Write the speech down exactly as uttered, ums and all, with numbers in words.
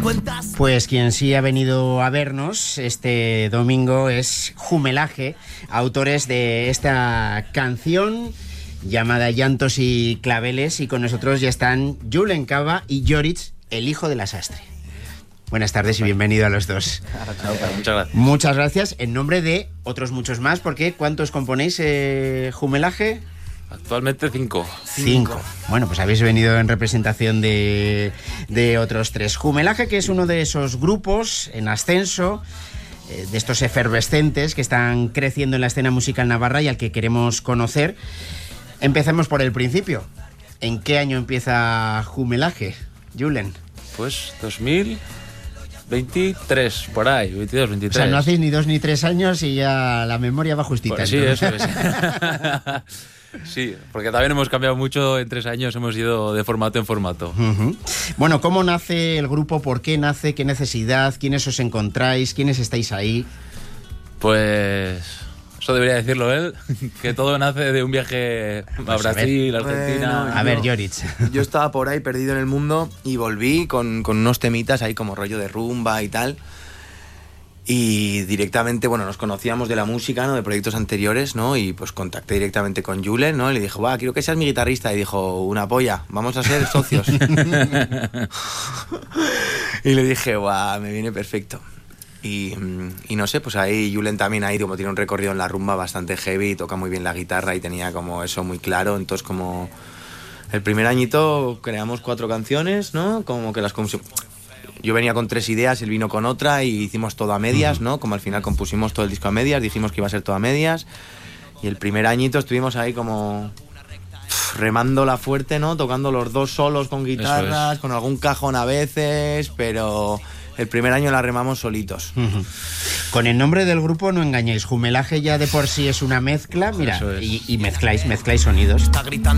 Pues quien sí ha venido a vernos este domingo es Jumelaje, autores de esta canción llamada Llantos y Claveles, y con nosotros ya están Julen Cava y Joritz, el hijo de la sastre. Buenas tardes y bienvenido a los dos. Muchas gracias. Muchas gracias en nombre de otros muchos más, porque ¿cuántos componéis eh, Jumelaje? Actualmente cinco. Cinco. Bueno, pues habéis venido en representación de, de otros tres. Jumelaje, que es uno de esos grupos en ascenso, eh, de estos efervescentes que están creciendo en la escena musical navarra y al que queremos conocer. Empecemos por el principio. ¿En qué año empieza Jumelaje, Julen? Pues dos mil veintitrés, por ahí, veintidós, veintitrés. O sea, no hacéis ni dos ni tres años y ya la memoria va justita. Pues sí, eso es. Sí, porque también hemos cambiado mucho en tres años, hemos ido de formato en formato. Uh-huh. Bueno, ¿cómo nace el grupo? ¿Por qué nace? ¿Qué necesidad? ¿Quiénes os encontráis? ¿Quiénes estáis ahí? Pues eso debería decirlo él, que todo nace de un viaje a Brasil, a Argentina. Bueno, A ver, yo- Joritz. Yo estaba por ahí perdido en el mundo y volví con, con unos temitas ahí como rollo de rumba y tal. Y directamente, bueno, nos conocíamos de la música, ¿no? De proyectos anteriores, ¿no? Y pues contacté directamente con Julen, ¿no? Y le dije, va, quiero que seas mi guitarrista. Y dijo, una polla, vamos a ser socios. Y le dije, va, me viene perfecto. Y, y no sé, pues ahí Julen también ahí como tiene un recorrido en la rumba bastante heavy, toca muy bien la guitarra y tenía como eso muy claro. Entonces como el primer añito creamos cuatro canciones, ¿no? Como que las compusimos. Yo venía con tres ideas, él vino con otra y hicimos todo a medias, ¿no? Como al final compusimos todo el disco a medias, dijimos que iba a ser todo a medias. Y el primer añito estuvimos ahí como pff, remándola fuerte, ¿no? Tocando los dos solos con guitarras, es. con algún cajón a veces, pero el primer año la remamos solitos. Uh-huh. Con el nombre del grupo no engañéis. Jumelaje ya de por sí es una mezcla, mira, Eso es. y, y mezcláis, mezcláis sonidos. Está gritando